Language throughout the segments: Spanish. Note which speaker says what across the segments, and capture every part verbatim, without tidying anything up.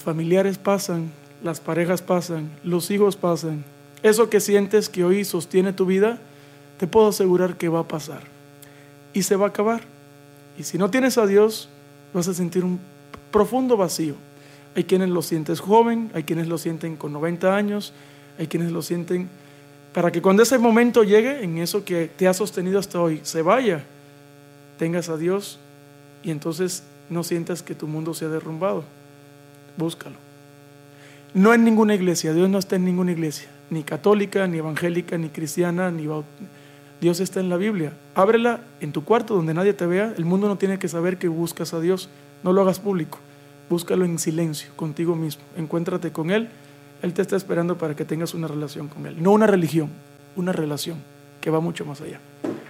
Speaker 1: familiares pasan, las parejas pasan, los hijos pasan. Eso que sientes que hoy sostiene tu vida, te puedo asegurar que va a pasar y se va a acabar. Y si no tienes a Dios, vas a sentir un profundo vacío. Hay quienes lo sientes joven, hay quienes lo sienten con noventa años, hay quienes lo sienten para que cuando ese momento llegue, en eso que te ha sostenido hasta hoy, se vaya, tengas a Dios y entonces no sientas que tu mundo se ha derrumbado. Búscalo. No en ninguna iglesia, Dios no está en ninguna iglesia, ni católica, ni evangélica, ni cristiana, ni baut... Dios está en la Biblia. Ábrela en tu cuarto donde nadie te vea. El mundo no tiene que saber que buscas a Dios. No lo hagas público. Búscalo en silencio, contigo mismo. Encuéntrate con Él. Él te está esperando para que tengas una relación con Él. No una religión, una relación que va mucho más allá.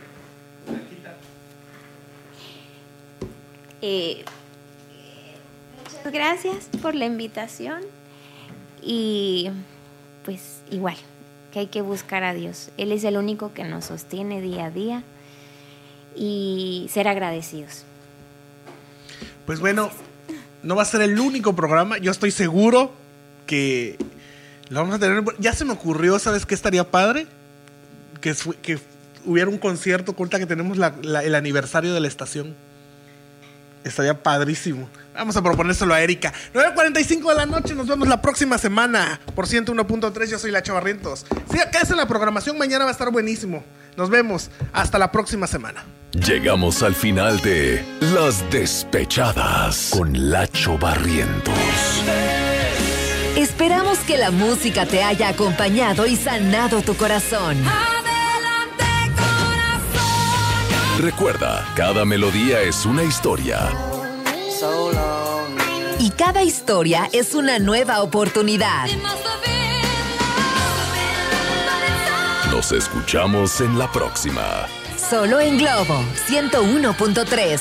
Speaker 2: Eh, muchas gracias por la invitación. Y pues igual, que hay que buscar a Dios. Él es el único que nos sostiene día a día y ser agradecidos.
Speaker 3: Pues bueno, no va a ser el único programa. Yo estoy seguro que lo vamos a tener. Ya se me ocurrió, ¿sabes qué estaría padre? Que, que hubiera un concierto, corta que tenemos la, la, el aniversario de la estación. Estaría padrísimo. Vamos a proponérselo a Erika. nueve cuarenta y cinco de la noche, nos vemos la próxima semana por ciento uno punto tres. Yo soy Lacho Barrientos. Sí, quédese en la programación, mañana va a estar buenísimo. Nos vemos, hasta la próxima semana.
Speaker 4: Llegamos al final de Las Despechadas con Lacho Barrientos.
Speaker 5: Esperamos que la música te haya acompañado y sanado tu corazón.
Speaker 4: Recuerda, cada melodía es una historia.
Speaker 5: Y cada historia es una nueva oportunidad.
Speaker 4: Nos escuchamos en la próxima.
Speaker 5: Solo en Globo ciento uno punto tres.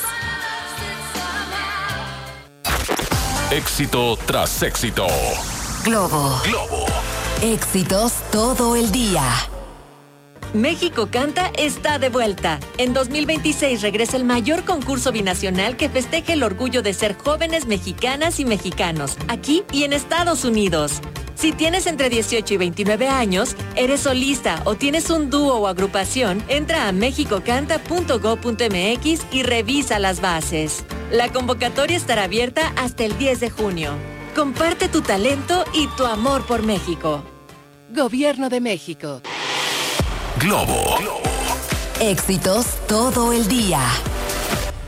Speaker 4: Éxito tras éxito.
Speaker 5: Globo.
Speaker 4: Globo.
Speaker 5: Éxitos todo el día.
Speaker 6: México Canta está de vuelta. En dos mil veintiséis regresa el mayor concurso binacional que festeja el orgullo de ser jóvenes mexicanas y mexicanos, aquí y en Estados Unidos. Si tienes entre dieciocho y veintinueve años, eres solista o tienes un dúo o agrupación, entra a mexico canta punto gob punto eme equis y revisa las bases. La convocatoria estará abierta hasta el diez de junio. Comparte tu talento y tu amor por México.
Speaker 7: Gobierno de México.
Speaker 4: Globo.
Speaker 5: Éxitos todo el día.